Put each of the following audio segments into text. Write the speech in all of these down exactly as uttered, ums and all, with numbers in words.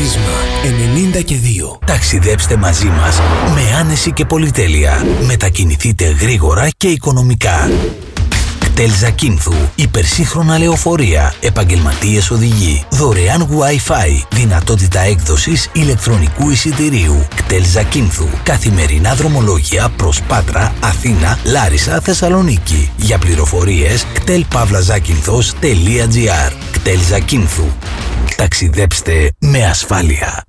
Πρίσμα ενενήντα και δύο. Ταξιδέψτε μαζί μας με άνεση και πολυτέλεια. Μετακινηθείτε γρήγορα και οικονομικά. κτέλ Ζακίνθου. Υπερσύγχρονα λεωφορεία. Επαγγελματίες οδηγοί. Δωρεάν Wi-Fi. Δυνατότητα έκδοσης ηλεκτρονικού εισιτηρίου. κτέλ Ζακίνθου. Καθημερινά δρομολόγια προς Πάτρα, Αθήνα, Λάρισα, Θεσσαλονίκη. Για πληροφορίες κτέλ παύλα ζάκυνθος τελεία τζι άρ. κτέλ Ζακίνθου. Ταξιδέψτε με ασφάλεια.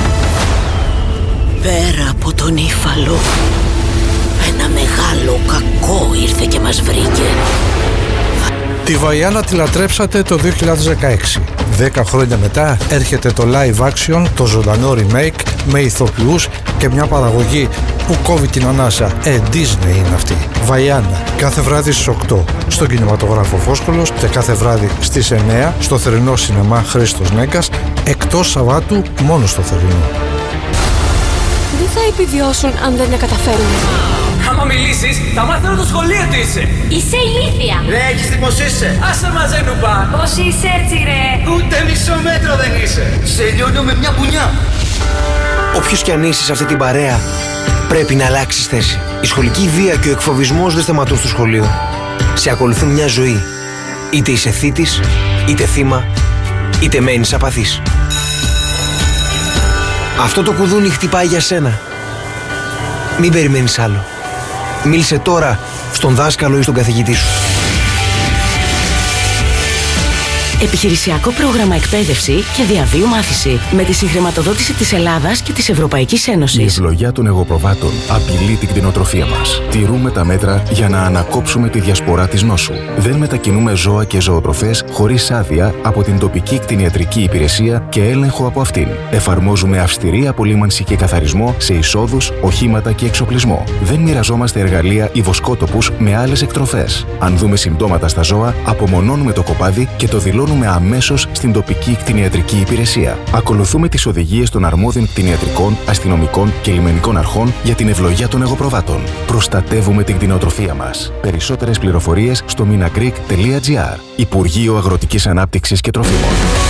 Πέρα από τον Ήφαλο, ένα μεγάλο κακό ήρθε και μας βρήκε. Τη Βαϊάννα τη λατρέψατε το δύο χιλιάδες δεκαέξι. Δέκα χρόνια μετά έρχεται το live action, το ζωντανό remake με ηθοποιούς και μια παραγωγή που κόβει την ανάσα. Ε, Disney είναι αυτή. Βαϊάννα, κάθε βράδυ στις οκτώ στον κινηματογράφο Φόσκολος και κάθε βράδυ στις εννέα στο θερινό σινεμά Χρήστος Νέγκας, εκτός Σαββάτου μόνο στο θερινό. Δεν θα επιβιώσουν αν δεν τα καταφέρουν. Άμα μιλήσεις, θα μάθω το σχολείο τι είσαι. Είσαι ηλίθια. Ρε, έχεις τι πως είσαι. Άσε μαζέ νουπά. Πώς είσαι έτσι ρε. Ούτε μισό μέτρο δεν είσαι. Σε λιώνω με μια πουνιά. Όποιος κι αν είσαι σε αυτή την παρέα, πρέπει να αλλάξεις θέση. Η σχολική βία και ο εκφοβισμός δεν σταματούν στο σχολείο. Σε ακολουθούν μια ζωή. Είτε είσαι θήτης, είτε θύμα, είτε μένεις απαθής. Αυτό το κουδούνι χτυπάει για σένα. Μην περιμένεις άλλο. Μίλησε τώρα στον δάσκαλο ή στον καθηγητή σου. Επιχειρησιακό πρόγραμμα εκπαίδευση και διαβίου μάθηση με τη συγχρηματοδότηση της Ελλάδας και της Ευρωπαϊκής Ένωσης. Η ευλογιά των εγωπροβάτων απειλεί την κτηνοτροφία μας. Τηρούμε τα μέτρα για να ανακόψουμε τη διασπορά της νόσου. Δεν μετακινούμε ζώα και ζωοτροφές χωρίς άδεια από την τοπική κτηνιατρική υπηρεσία και έλεγχο από αυτήν. Εφαρμόζουμε αυστηρή απολύμανση και καθαρισμό σε εισόδους, οχήματα και εξοπλισμό. Δεν μοιραζόμαστε εργαλεία ή βοσκότοπους με άλλες εκτροφές. Αν δούμε συμπτώματα στα ζώα, απομονώνουμε το κοπάδι και το δηλώνουμε αμέσως στην τοπική κτηνιατρική υπηρεσία. Ακολουθούμε τις οδηγίες των αρμόδιων κτηνιατρικών, αστυνομικών και λιμενικών αρχών για την ευλογιά των εγωπροβάτων. Προστατεύουμε την κτηνοτροφία μας. Περισσότερες πληροφορίες στο minagreek τελεία τζι άρ. Υπουργείο Αγροτικής Ανάπτυξης και Τροφίμων.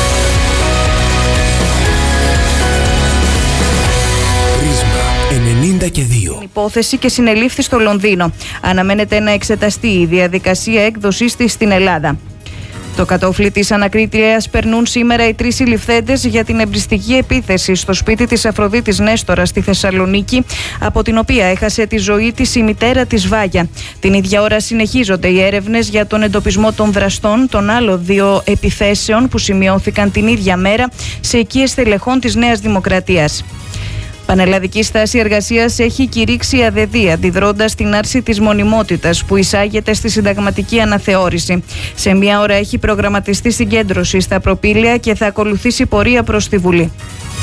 Πρίσμα ενενήντα και δύο. Υπόθεση και συνελήφθη στο Λονδίνο. Αναμένεται να εξεταστεί η διαδικασία έκδοσης της στην Ελλάδα. Το κατόφλι της ανακρίτριας περνούν σήμερα οι τρεις συλληφθέντες για την εμπριστική επίθεση στο σπίτι της Αφροδίτης Νέστορα στη Θεσσαλονίκη, από την οποία έχασε τη ζωή της η μητέρα της Βάγια. Την ίδια ώρα συνεχίζονται οι έρευνες για τον εντοπισμό των δραστών των άλλων δύο επιθέσεων που σημειώθηκαν την ίδια μέρα σε οικίες στελεχών της Νέας Δημοκρατίας. Πανελλαδική Στάση Εργασίας έχει κηρύξει ΑΔΕΔΗ, αντιδρώντας στην άρση της μονιμότητας που εισάγεται στη συνταγματική αναθεώρηση. Σε μία ώρα έχει προγραμματιστεί συγκέντρωση στα προπήλαια και θα ακολουθήσει πορεία προς τη Βουλή.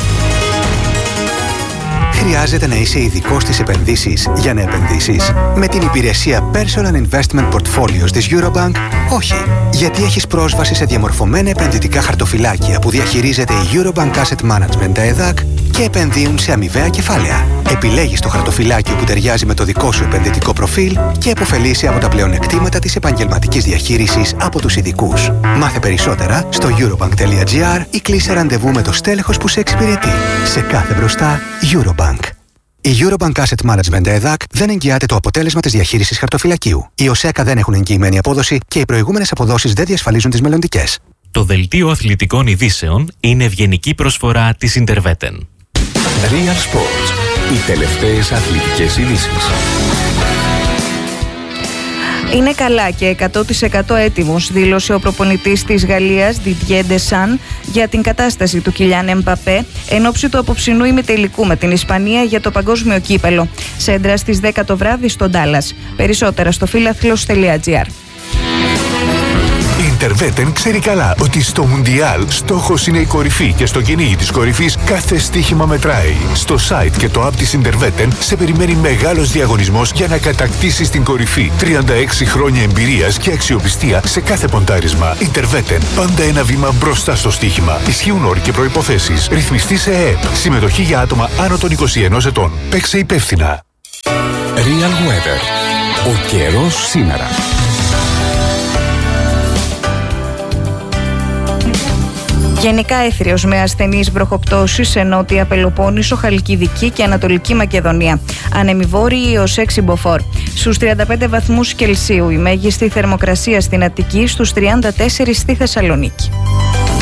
Χρειάζεται να είσαι ειδικός στις επενδύσεις για να επενδύσεις? Με την υπηρεσία Personal Investment Portfolios της Eurobank, όχι. Γιατί έχεις πρόσβαση σε διαμορφωμένα επενδυτικά χαρτοφυλάκια που διαχειρίζεται η Eurobank Asset Management, τα ΕΔΑΚ, και επενδύουν σε αμοιβαία κεφάλαια. Επιλέγεις το χαρτοφυλάκιο που ταιριάζει με το δικό σου επενδυτικό προφίλ και επωφελείσαι από τα πλεονεκτήματα της επαγγελματικής διαχείρισης από τους ειδικούς. Μάθε περισσότερα στο eurobank τελεία τζι άρ ή κλείσε ραντεβού με το στέλεχος που σε εξυπηρετεί. Σε κάθε μπροστά, Eurobank. Η Eurobank Asset Management ΕΔΑΚ δεν εγγυάται το αποτέλεσμα της διαχείρισης χαρτοφυλακίου. Οι ΟΣΕΚΑ δεν έχουν εγγυημένη απόδοση και οι προηγούμενες αποδόσεις δεν διασφαλίζουν τις μελλοντικές. Το δελτίο αθλητικών ειδήσεων είναι ευγενική προσφορά της Interveten. Real Sports. Οι τελευταίες αθλητικές ειδήσεις. Είναι καλά και εκατό τοις εκατό έτοιμος, δήλωσε ο προπονητής της Γαλλίας, Didier Deschamps, για την κατάσταση του Κιλιάν Εμπαπέ εν ώψη του απόψινού ημιτελικού με την Ισπανία για το παγκόσμιο κύπελο. Σέντρα στις δέκα το βράδυ στο Ντάλλας. Περισσότερα στο φίλαθλος τελεία τζι άρ. Η Interveten ξέρει καλά ότι στο Μουντιάλ στόχος είναι η κορυφή και στο κυνήγι της κορυφής κάθε στοίχημα μετράει. Στο site και το app της Interveten σε περιμένει μεγάλος διαγωνισμός για να κατακτήσεις την κορυφή. τριάντα έξι χρόνια εμπειρίας και αξιοπιστία σε κάθε ποντάρισμα. Interveten. Πάντα ένα βήμα μπροστά στο στοίχημα. Ισχύουν όροι και προϋποθέσεις. Ρυθμιστή σε ΕΕΠ. Συμμετοχή για άτομα άνω των είκοσι ενός ετών. Παίξε υπεύθυνα. Real Weather. Ο καιρός σήμερα. Γενικά έθριος με ασθενείς βροχοπτώσεις σε νότια Πελοπόννησο, Χαλκιδική και Ανατολική Μακεδονία. Άνεμοι βόρειοι έως έξι μποφόρ. Στους τριάντα πέντε βαθμούς Κελσίου η μέγιστη θερμοκρασία στην Αττική, στους τριάντα τέσσερα στη Θεσσαλονίκη.